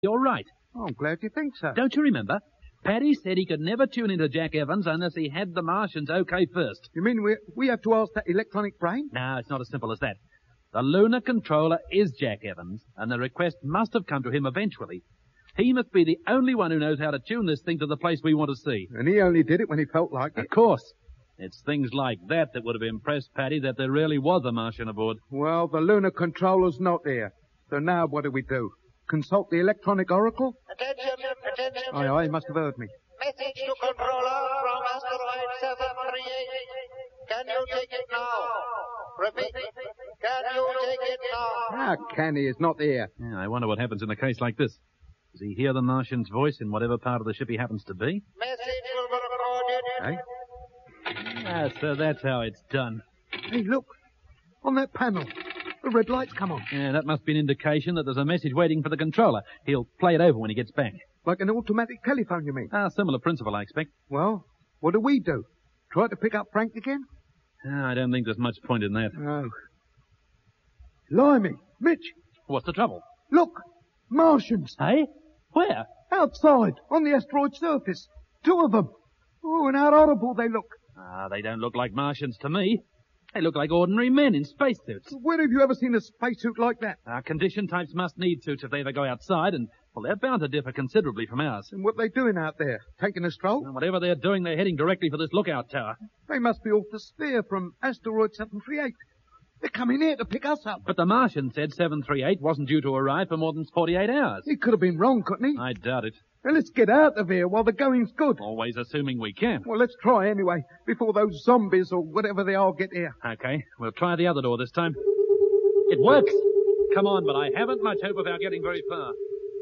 You're right. Oh, I'm glad you think so. Don't you remember? Paddy said he could never tune into Jack Evans unless he had the Martians okay first. You mean we have to ask that electronic brain? No, it's not as simple as that. The lunar controller is Jack Evans, and the request must have come to him eventually. He must be the only one who knows how to tune this thing to the place we want to see. And he only did it when he felt like it. Of course. It's things like that would have impressed Paddy that there really was a Martian aboard. Well, the lunar controller's not here. So now what do we do? Consult the electronic oracle? Attention. Aye, he must have heard me. Message to controller from asteroid 738. Can you take it now? Repeat. Can you take it now? How can he? He's not here. Yeah, I wonder what happens in a case like this. Does he hear the Martian's voice in whatever part of the ship he happens to be? Message will be recorded. Eh? So that's how it's done. Hey, look. On that panel. The red lights come on. Yeah, that must be an indication that there's a message waiting for the controller. He'll play it over when he gets back. Like an automatic telephone, you mean? Similar principle, I expect. Well, what do? Try to pick up Frank again? I don't think there's much point in that. No. Blimey. Mitch, What's the trouble? look. Martians. Hey? Where? Outside. On the asteroid surface. 2 of them. Oh, and how horrible they look. They don't look like Martians to me. They look like ordinary men in spacesuits. Where have you ever seen a spacesuit like that? Condition types must need suits if they ever go outside, and, well, they're bound to differ considerably from ours. And what are they doing out there? Taking a stroll? And whatever they're doing, they're heading directly for this lookout tower. They must be off the sphere from asteroid 738. They're coming here to pick us up. But the Martian said 738 wasn't due to arrive for more than 48 hours. He could have been wrong, couldn't he? I doubt it. Well, let's get out of here while the going's good. Always assuming we can. Well, let's try anyway, before those zombies or whatever they are get here. Okay, we'll try the other door this time. It works! Come on, but I haven't much hope of our getting very far.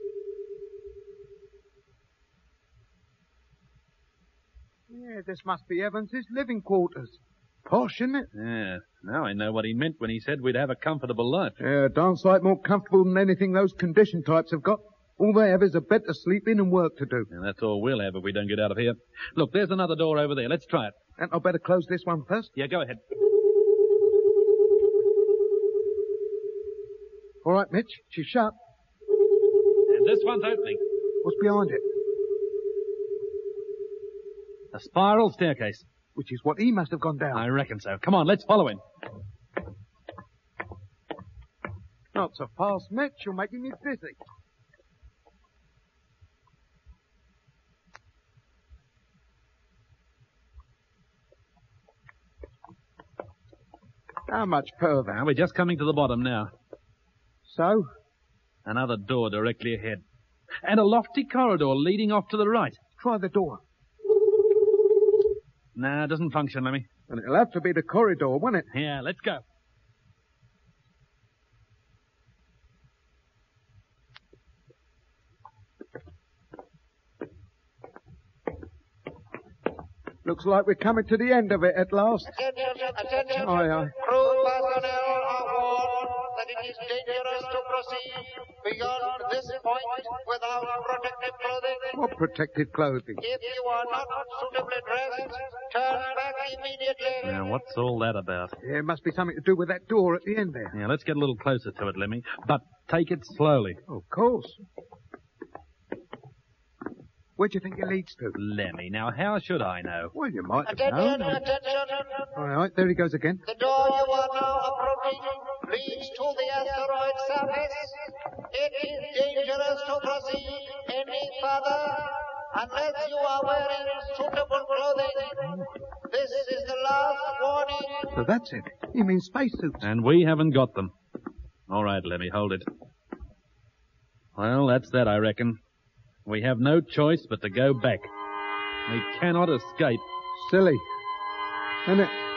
Yeah, this must be Evans's living quarters. Posh, isn't it? Yeah, now I know what he meant when he said we'd have a comfortable life. Yeah, darn sight more comfortable than anything those condition types have got. All they have is a bed to sleep in and work to do. And that's all we'll have if we don't get out of here. Look, there's another door over there. Let's try it. And I'd better close this one first. Yeah, go ahead. All right, Mitch. She's shut. And this one's opening. What's behind it? A spiral staircase. Which is what he must have gone down. I reckon so. Come on, let's follow him. Not so fast, Mitch. You're making me dizzy. How much further? We're just coming to the bottom now. So? Another door directly ahead. And a lofty corridor leading off to the right. Try the door. Nah, it doesn't function, Lemmy. And it'll have to be the corridor, won't it? Yeah, let's go. Looks like we're coming to the end of it at last. Attention. Aye. Crew personnel are warned that it is dangerous to proceed beyond this point without protective clothing. What protected clothing? If you are not suitably dressed, turn back immediately. Now, what's all that about? Yeah, it must be something to do with that door at the end there. Yeah, let's get a little closer to it, Lemmy. But take it slowly. Of course. Where do you think it leads to? Lemmy, now how should I know? Well, you might have Attention. known. All right, there he goes again. The door you are now approaching leads to the asteroid surface. It is dangerous to proceed any further unless you are wearing suitable clothing. This is the last warning. So that's it. You mean spacesuits? And we haven't got them. All right, Lemmy, hold it. Well, that's that, I reckon. We have no choice but to go back. We cannot escape. Silly. Isn't it?